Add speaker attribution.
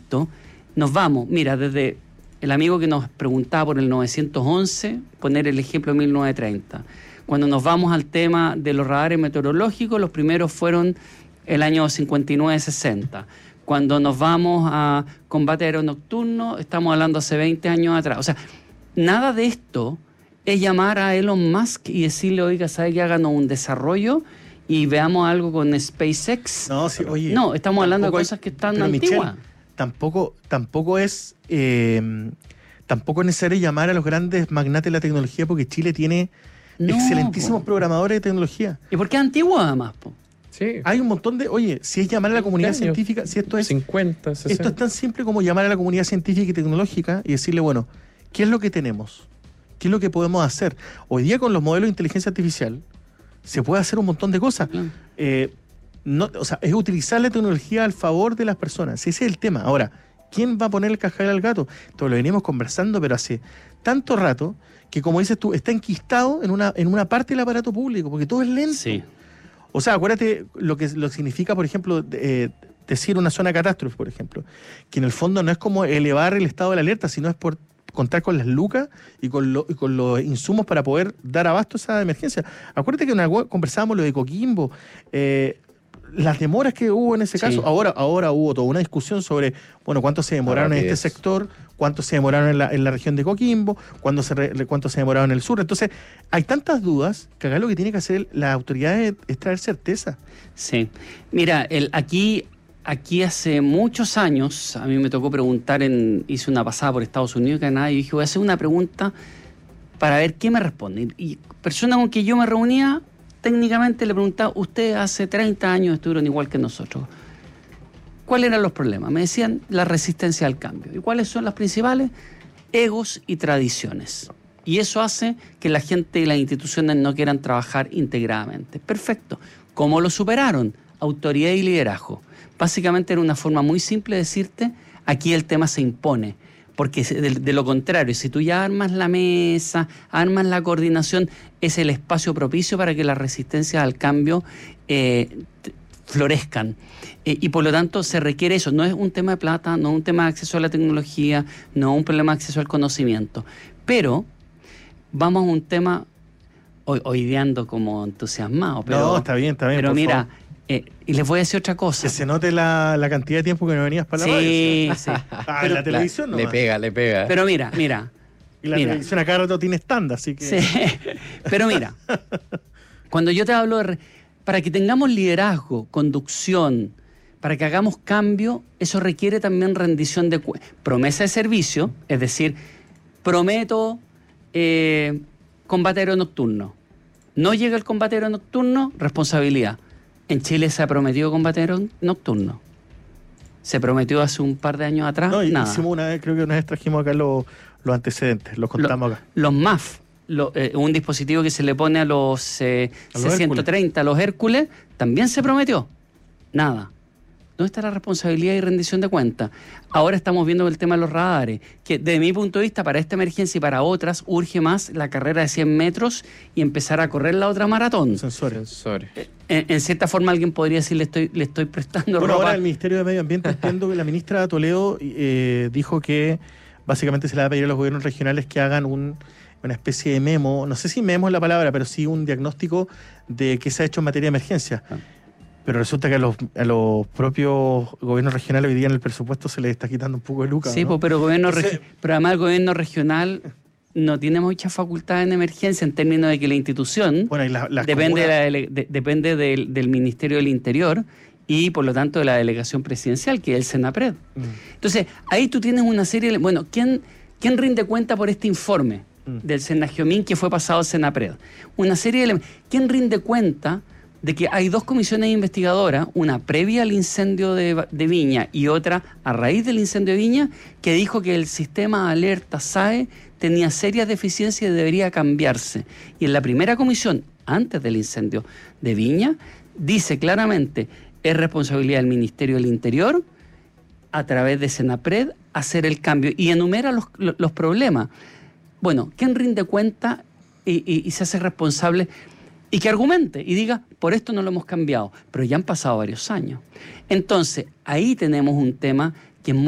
Speaker 1: esto, nos vamos, mira, desde el amigo que nos preguntaba por el 911, poner el ejemplo de 1930. Cuando nos vamos al tema de los radares meteorológicos, los primeros fueron el año 59-60. Cuando nos vamos a combate aéreo nocturno, estamos hablando hace 20 años atrás. O sea, nada de esto es llamar a Elon Musk y decirle, oiga, ¿sabe qué? Háganos un desarrollo y veamos algo con SpaceX.
Speaker 2: No, sí, oye,
Speaker 1: no, estamos hablando de cosas que están antiguas.
Speaker 2: Michelle, tampoco es necesario llamar a los grandes magnates de la tecnología, porque Chile tiene excelentísimos programadores de tecnología.
Speaker 1: ¿Y por qué es antiguo además, po?
Speaker 3: Sí.
Speaker 2: Hay un montón de... Oye, si es llamar a la comunidad científica, si esto es...
Speaker 3: 50, 60.
Speaker 2: Esto es tan simple como llamar a la comunidad científica y tecnológica y decirle, bueno, ¿qué es lo que tenemos? ¿Qué es lo que podemos hacer? Hoy día con los modelos de inteligencia artificial se puede hacer un montón de cosas. Es utilizar la tecnología al favor de las personas. Ese es el tema. Ahora, ¿quién va a poner el cascabel al gato? Esto lo venimos conversando, pero hace tanto rato que, como dices tú, está enquistado en una parte del aparato público, porque todo es lento.
Speaker 1: Sí.
Speaker 2: O sea, acuérdate lo que significa, por ejemplo, decir una zona de catástrofe, por ejemplo, que en el fondo no es como elevar el estado de la alerta, sino es por contar con las lucas y con los insumos para poder dar abasto a esa emergencia. Acuérdate que conversábamos lo de Coquimbo, las demoras que hubo en ese caso. Ahora hubo toda una discusión sobre, bueno, cuánto se demoraron en este sector, cuánto se demoraron en la región de Coquimbo, cuánto se demoraron en el sur. Entonces, hay tantas dudas que acá lo que tiene que hacer la autoridad es traer certeza.
Speaker 1: Sí. Mira, aquí hace muchos años, a mí me tocó preguntar, hice una pasada por Estados Unidos y Canadá, y dije, voy a hacer una pregunta para ver qué me responden. Y personas con que yo me reunía, técnicamente le preguntaba, ustedes hace 30 años estuvieron igual que nosotros. ¿Cuáles eran los problemas? Me decían la resistencia al cambio. ¿Y cuáles son las principales? Egos y tradiciones. Y eso hace que la gente y las instituciones no quieran trabajar integradamente. Perfecto. ¿Cómo lo superaron? Autoridad y liderazgo. Básicamente era una forma muy simple de decirte, aquí el tema se impone. Porque de lo contrario, si tú ya armas la mesa, armas la coordinación, es el espacio propicio para que las resistencias al cambio florezcan. Y por lo tanto se requiere eso. No es un tema de plata, no es un tema de acceso a la tecnología, no es un problema de acceso al conocimiento. Pero vamos a un tema, hoy ando como entusiasmado. Pero,
Speaker 2: no, está bien.
Speaker 1: Pero mira... y les voy a decir otra cosa.
Speaker 2: Que se note la cantidad de tiempo que no venías para la radio.
Speaker 1: Sí.
Speaker 2: Pero la televisión no.
Speaker 3: Le pega.
Speaker 1: Pero mira.
Speaker 2: Y la televisión acá rato tiene estándar, así que...
Speaker 1: Sí. Pero mira, cuando yo te hablo para que tengamos liderazgo, conducción, para que hagamos cambio, eso requiere también rendición de promesa de servicio, es decir, prometo combate aéreo nocturno. No llega el combate aéreo nocturno, responsabilidad. En Chile se ha prometido combate nocturno. Se prometió hace un par de años atrás.
Speaker 2: No,
Speaker 1: nada.
Speaker 2: Hicimos creo que una vez trajimos acá los antecedentes, los contamos acá.
Speaker 1: Los MAF, un dispositivo que se le pone a los C-130, a los Hércules, también se prometió. Nada. ¿Dónde está la responsabilidad y rendición de cuentas? Ahora estamos viendo el tema de los radares, que desde mi punto de vista, para esta emergencia y para otras, urge más la carrera de 100 metros y empezar a correr la otra maratón.
Speaker 3: Sensores.
Speaker 1: En cierta forma alguien podría decir, le estoy prestando ropa.
Speaker 2: Ahora el Ministerio de Medio Ambiente, entiendo que la ministra Toledo dijo que básicamente se le va a pedir a los gobiernos regionales que hagan una especie de memo, no sé si memo es la palabra, pero sí un diagnóstico de qué se ha hecho en materia de emergencia. Pero resulta que a los propios gobiernos regionales hoy día en el presupuesto se les está quitando un poco de lucas.
Speaker 1: Sí,
Speaker 2: ¿no?
Speaker 1: pero además el gobierno regional no tiene mucha facultad en emergencia en términos de que la institución depende del Ministerio del Interior y por lo tanto de la delegación presidencial, que es el Senapred. Entonces, ahí tú tienes una serie de... Bueno, ¿quién rinde cuenta por este informe del Senagiomín que fue pasado al Senapred? Una serie de... ¿Quién rinde cuenta de que hay dos comisiones investigadoras, una previa al incendio de Viña y otra a raíz del incendio de Viña, que dijo que el sistema de alerta SAE tenía serias deficiencias y debería cambiarse? Y en la primera comisión, antes del incendio de Viña, dice claramente, es responsabilidad del Ministerio del Interior, a través de Senapred, hacer el cambio, y enumera los problemas. Bueno, ¿quién rinde cuenta y se hace responsable? Y que argumente y diga, por esto no lo hemos cambiado, pero ya han pasado varios años. Entonces, ahí tenemos un tema